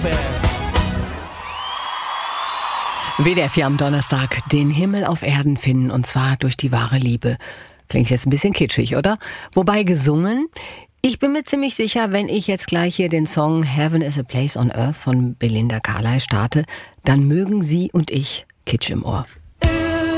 WDR 4 am Donnerstag, den Himmel auf Erden finden, und zwar durch die wahre Liebe. Klingt jetzt ein bisschen kitschig, oder? Wobei gesungen, ich bin mir ziemlich sicher, wenn ich jetzt gleich hier den Song Heaven is a Place on Earth von Belinda Carlisle starte, dann mögen Sie und ich Kitsch im Ohr.